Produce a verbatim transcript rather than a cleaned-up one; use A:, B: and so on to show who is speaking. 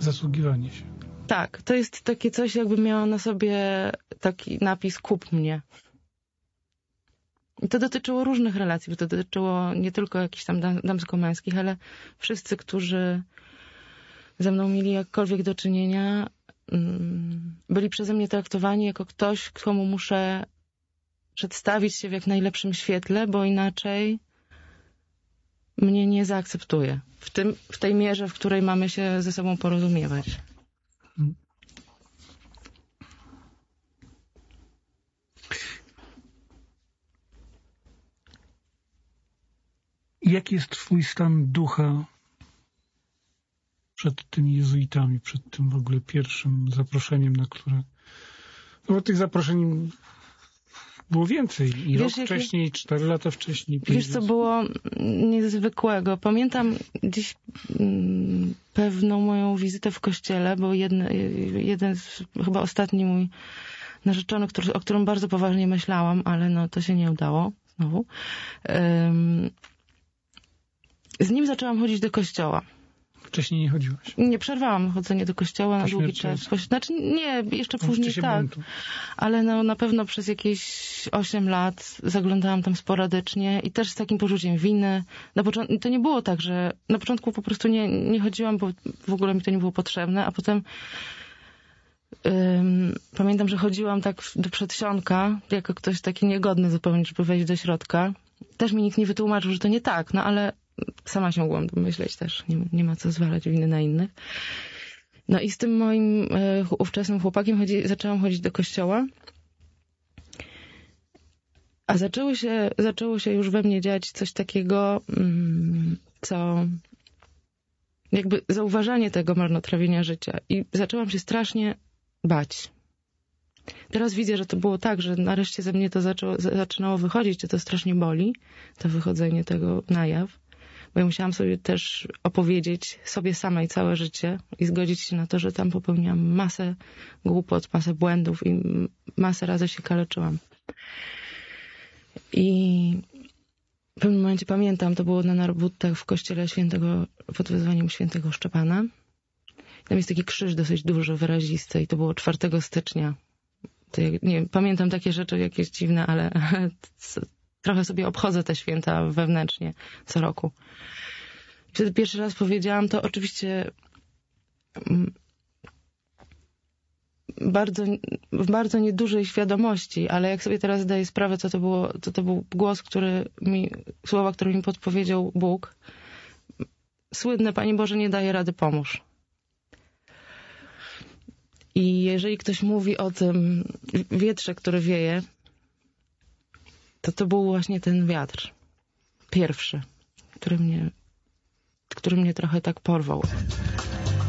A: zasługiwanie się.
B: Tak, to jest takie coś, jakby miała na sobie taki napis kup mnie. I to dotyczyło różnych relacji, bo to dotyczyło nie tylko jakichś tam damsko-męskich, ale wszyscy, którzy ze mną mieli jakkolwiek do czynienia, byli przeze mnie traktowani jako ktoś, komu muszę przedstawić się w jak najlepszym świetle, bo inaczej mnie nie zaakceptuje. W tym, w tej mierze, w której mamy się ze sobą porozumiewać.
A: Jaki jest twój stan ducha przed tymi jezuitami, przed tym w ogóle pierwszym zaproszeniem, na które... No bo tych zaproszeń było więcej. I
B: wiesz,
A: rok wcześniej, jest... cztery lata wcześniej. Pięć
B: wiesz, co było niezwykłego? Pamiętam dziś mm, pewną moją wizytę w kościele, bo jedne, jeden z, chyba ostatni mój narzeczony, który, o którym bardzo poważnie myślałam, ale no to się nie udało znowu. Um, z nim zaczęłam chodzić do kościoła.
A: Wcześniej nie chodziłaś?
B: Nie, przerwałam chodzenie do kościoła na długi czas. Znaczy nie, jeszcze później tak. Buntu. Ale no, na pewno przez jakieś osiem lat zaglądałam tam sporadycznie i też z takim poczuciem winy. Na początku to nie było tak, że na początku po prostu nie, nie chodziłam, bo w ogóle mi to nie było potrzebne, a potem um, pamiętam, że chodziłam tak do przedsionka, jako ktoś taki niegodny zupełnie, żeby wejść do środka. Też mi nikt nie wytłumaczył, że to nie tak, no ale sama się mogłam domyśleć też. Nie, nie ma co zwalać winy na innych. No i z tym moim e, ówczesnym chłopakiem chodzi, zaczęłam chodzić do kościoła. A zaczęło się, zaczęło się już we mnie dziać coś takiego, mm, co jakby zauważanie tego marnotrawienia życia. I zaczęłam się strasznie bać. Teraz widzę, że to było tak, że nareszcie ze mnie to zaczęło, zaczynało wychodzić, że to strasznie boli, to wychodzenie tego na jaw. Bo ja musiałam sobie też opowiedzieć sobie samej całe życie i zgodzić się na to, że tam popełniłam masę głupot, masę błędów i masę razy się kaleczyłam. I w pewnym momencie pamiętam, to było na Narbuttach w kościele świętego, pod wezwaniem świętego Szczepana. Tam jest taki krzyż dosyć duży, wyrazisty i to było czwartego stycznia. To ja, nie wiem, pamiętam takie rzeczy jakieś dziwne, ale trochę sobie obchodzę te święta wewnętrznie co roku. Wtedy pierwszy raz powiedziałam to oczywiście bardzo, w bardzo niedużej świadomości, ale jak sobie teraz zdaję sprawę, co to było, to, to był głos, który mi, słowa, które mi podpowiedział Bóg. Słynne, Panie Boże, nie daje rady, pomóż. I jeżeli ktoś mówi o tym wietrze, który wieje, to to był właśnie ten wiatr. Pierwszy, który mnie, który mnie trochę tak porwał.